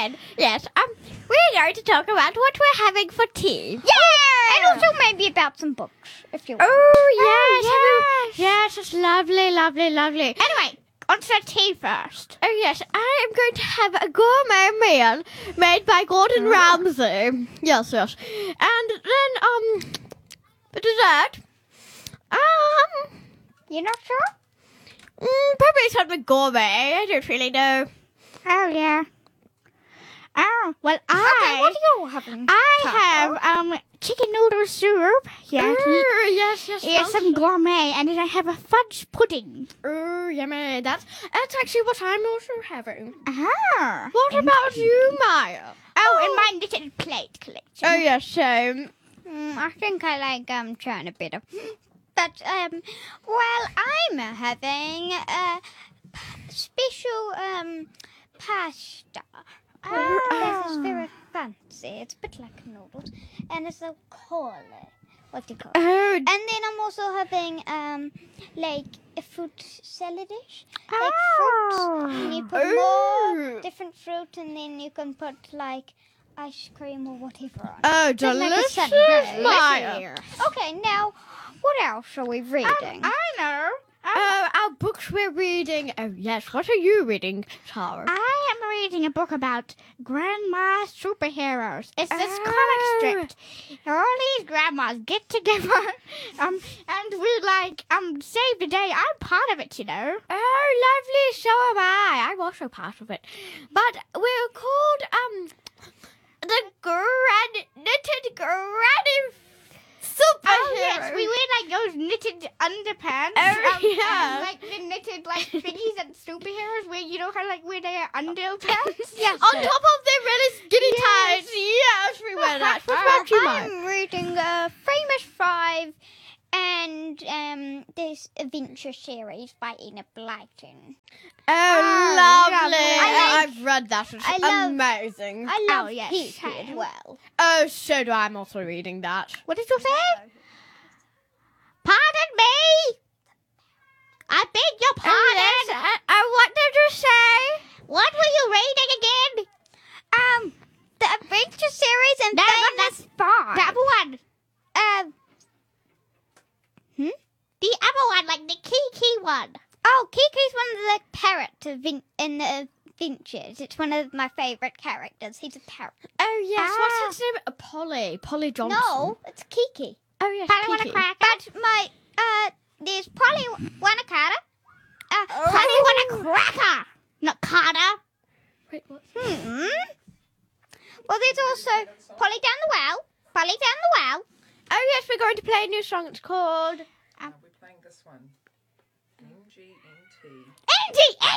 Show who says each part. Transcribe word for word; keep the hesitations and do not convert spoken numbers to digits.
Speaker 1: then, yes, um, we're going to talk about what we're having for tea.
Speaker 2: Yeah! And also maybe about some books, if you want.
Speaker 1: Oh, yes.
Speaker 2: Oh,
Speaker 1: yes. Yes, it's lovely, lovely, lovely.
Speaker 2: Anyway, on to the tea first.
Speaker 1: Oh, yes, I am going to have a gourmet meal made by Gordon
Speaker 2: Oh.
Speaker 1: Ramsay. Yes, yes. And then, um, the dessert. Um,
Speaker 2: You're not sure?
Speaker 1: mm, probably something gourmet. I don't really know.
Speaker 2: Oh, yeah.
Speaker 3: Oh, well,
Speaker 2: Okay,
Speaker 3: I
Speaker 2: what are you having?
Speaker 3: I
Speaker 2: Taco?
Speaker 3: have um chicken noodle soup. Yeah.
Speaker 1: Oh, yes, yes,
Speaker 3: Yes, some gourmet, and then I have a fudge pudding.
Speaker 1: Oh, yummy. That's, that's actually what I'm also having.
Speaker 3: Ah.
Speaker 1: What about you, Maya?
Speaker 3: Oh, and my little plate collection.
Speaker 1: Oh, yes, same.
Speaker 2: Mm, I think I like um China bitter. But um, well, I'm having a p- special um pasta.
Speaker 3: Oh.
Speaker 2: This is very fancy. It's a bit like noodles, and it's a call. What do you call it?
Speaker 1: Oh,
Speaker 2: And then I'm also having um like a fruit salad dish. Like
Speaker 3: Oh.
Speaker 2: fruit, and you put
Speaker 1: Oh.
Speaker 2: more different fruit, and then you can put like ice cream or whatever on.
Speaker 1: oh,
Speaker 2: Just like a
Speaker 1: delicious,
Speaker 2: sundae.
Speaker 1: Maya.
Speaker 2: Okay, now what else are we reading?
Speaker 3: I know.
Speaker 1: Oh, our books we're reading. Oh, yes. What are you reading, Tara?
Speaker 3: I am reading a book about grandma superheroes. It's this
Speaker 1: Oh.
Speaker 3: comic strip. All these grandmas get together, um, and we like um save the day. I'm part of it, you know.
Speaker 1: Oh, lovely. So am I. I'm also part of it. But we're called, um, the Grand Knitted Granny Superheroes.
Speaker 3: Oh yes, we wear like those knitted underpants.
Speaker 1: Oh,
Speaker 3: um,
Speaker 1: yeah.
Speaker 3: and, like the knitted like thingies that superheroes wear. You know how like wear their underpants.
Speaker 2: yes.
Speaker 1: On top of their really skinny
Speaker 3: Yes.
Speaker 1: tights. Yes, we wear that. What about you, Maya?
Speaker 2: I'm reading uh, Famous Five and um, this adventure series by Enid Blyton.
Speaker 1: Oh,
Speaker 3: Ah,
Speaker 1: lovely.
Speaker 3: lovely.
Speaker 2: I like-
Speaker 1: I've read that. It's
Speaker 2: I love-
Speaker 1: amazing.
Speaker 2: I love
Speaker 3: Oh, yes,
Speaker 2: Peachy as
Speaker 3: same.
Speaker 2: well.
Speaker 1: Oh, so do I. I'm also reading that.
Speaker 3: What did you say? Pardon me. I beg your pardon.
Speaker 1: Oh, yes. Uh, uh, what did you say?
Speaker 3: What were you reading again?
Speaker 2: Um, the adventure series and
Speaker 3: No,
Speaker 2: Famous Five.
Speaker 3: The other one.
Speaker 2: Um,
Speaker 3: The other one, like the Kiki one.
Speaker 2: oh, Kiki's one of the parrots adven- in the adventures. It's one of my favourite characters. He's a parrot.
Speaker 1: Oh, yes.
Speaker 2: Ah.
Speaker 1: What's his name? Uh, Polly. Polly Johnson.
Speaker 2: No, it's Kiki.
Speaker 1: Oh, yes.
Speaker 3: Polly want a
Speaker 1: Kiki.
Speaker 3: cracker?
Speaker 2: But my uh, there's Polly Wanakata. Uh,
Speaker 1: Oh.
Speaker 3: Polly want a cracker, not Carter.
Speaker 1: Wait, what?
Speaker 2: Hmm. Well, there's also Polly down the well. Polly down the well.
Speaker 1: Oh, yes. We're going to play a new song. It's called...
Speaker 4: Now we're playing this one. N G N T.
Speaker 3: N G